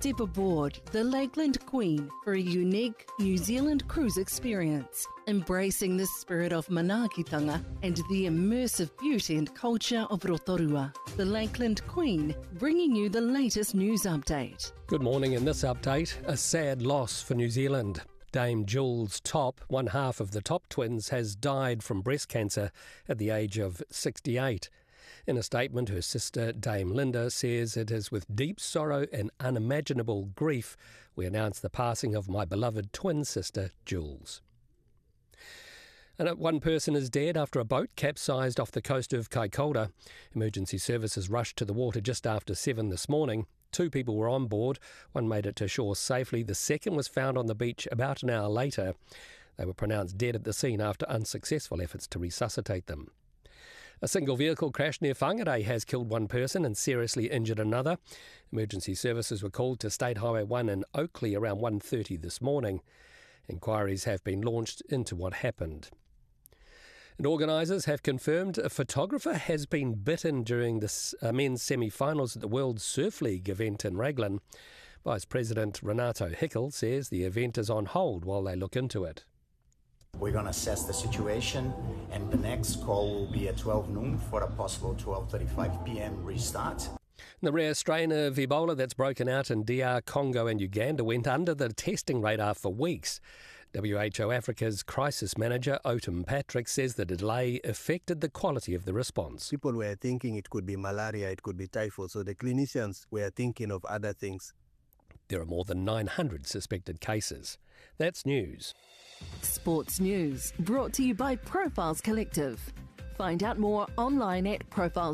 Step aboard the Lakeland Queen for a unique New Zealand cruise experience, embracing the spirit of manaakitanga and the immersive beauty and culture of Rotorua. The Lakeland Queen, bringing you the latest news update. Good morning. In this update, a sad loss for New Zealand. Dame Jules Top, one half of the Top twins, has died from breast cancer at the age of 68. In a statement, her sister Dame Linda says, "It is with deep sorrow and unimaginable grief we announce the passing of my beloved twin sister Jules." And one person is dead after a boat capsized off the coast of Kaikoura. Emergency services rushed to the water just after 7 this morning. 2 people were on board. One made it to shore safely. The second was found on the beach about an hour later. They were pronounced dead at the scene after unsuccessful efforts to resuscitate them. A single vehicle crash near Whangarei has killed one person and seriously injured another. Emergency services were called to State Highway 1 in Oakley around 1:30 this morning. Inquiries have been launched into what happened. And organisers have confirmed a photographer has been bitten during the men's semi-finals at the World Surf League event in Raglan. Vice President Renato Hickel says the event is on hold while they look into it. We're going to assess the situation, and the next call will be at 12 noon for a possible 12:35 p.m. restart. The rare strain of Ebola that's broken out in DR Congo and Uganda went under the testing radar for weeks. WHO Africa's crisis manager, Otum Patrick, says the delay affected the quality of the response. People were thinking it could be malaria, it could be typhoid, so the clinicians were thinking of other things. There are more than 900 suspected cases. That's news. Sports news brought to you by Profiles Collective. Find out more online at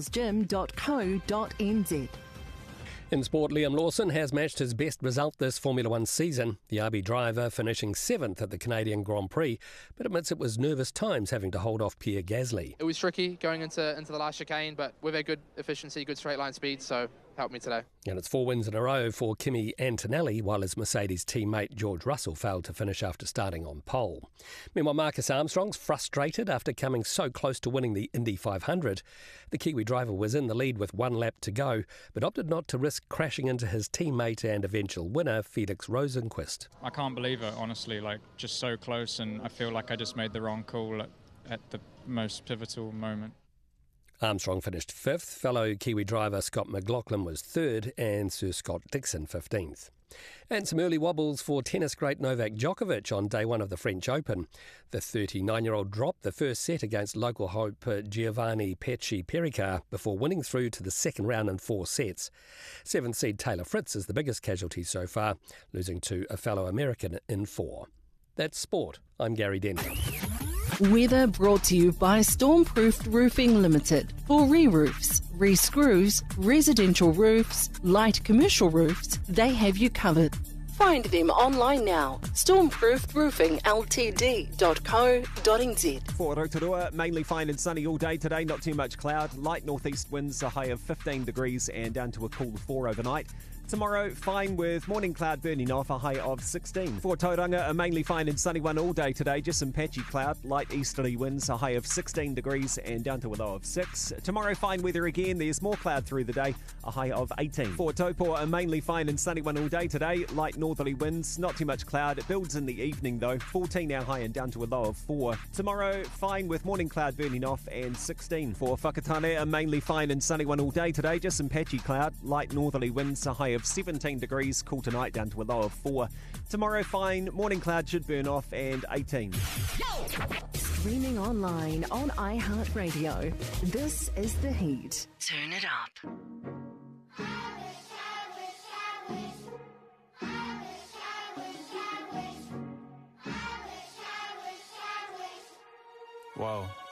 profilesgym.co.nz. In sport, Liam Lawson has matched his best result this Formula One season. The RB driver finishing 7th at the Canadian Grand Prix, but admits it was nervous times having to hold off Pierre Gasly. It was tricky going into the last chicane, but we've had good efficiency, good straight line speed, so helped me today. And it's 4 wins in a row for Kimi Antonelli, while his Mercedes teammate George Russell failed to finish after starting on pole. Meanwhile, Marcus Armstrong's frustrated after coming so close to winning the Indy 500. The Kiwi driver was in the lead with 1 lap to go, but opted not to risk crashing into his teammate and eventual winner, Felix Rosenqvist. I can't believe it, honestly, just so close, and I feel like I just made the wrong call at the most pivotal moment. Armstrong finished 5th, fellow Kiwi driver Scott McLaughlin was 3rd and Sir Scott Dixon 15th. And some early wobbles for tennis great Novak Djokovic on day 1 of the French Open. The 39-year-old dropped the first set against local hope Giovanni Pecci Pericard before winning through to the second round in 4 sets. 7th seed Taylor Fritz is the biggest casualty so far, losing to a fellow American in 4. That's sport. I'm Gary Denton. Weather brought to you by Stormproofed Roofing Limited. For re-roofs, re-screws, residential roofs, light commercial roofs, they have you covered. Find them online now. stormproofedroofingltd.co.nz. For Rotorua, mainly fine and sunny all day today, not too much cloud. Light northeast winds, a high of 15 degrees and down to a cool 4 overnight. Tomorrow, fine with morning cloud burning off, a high of 16. For Tauranga, a mainly fine and sunny one all day today, just some patchy cloud, light easterly winds, a high of 16 degrees and down to a low of 6. Tomorrow, fine weather again, there's more cloud through the day, a high of 18. For Taupo, a mainly fine and sunny one all day today, light northerly winds, not too much cloud, it builds in the evening though, 14 our high and down to a low of 4. Tomorrow, fine with morning cloud burning off and 16. For Whakatane, a mainly fine and sunny one all day today, just some patchy cloud, light northerly winds, a high of 17 degrees, cool tonight down to a low of 4. Tomorrow fine, morning cloud should burn off and 18. Streaming online on iHeartRadio. This is The Heat. Turn it up. Wow.